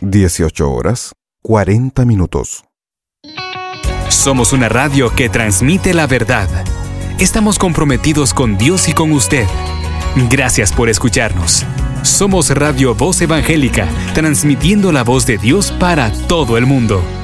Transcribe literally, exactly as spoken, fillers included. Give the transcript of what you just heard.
dieciocho horas, cuarenta minutos. Somos una radio que transmite la verdad. Estamos comprometidos con Dios y con usted. Gracias por escucharnos. Somos Radio Voz Evangélica, transmitiendo la voz de Dios para todo el mundo.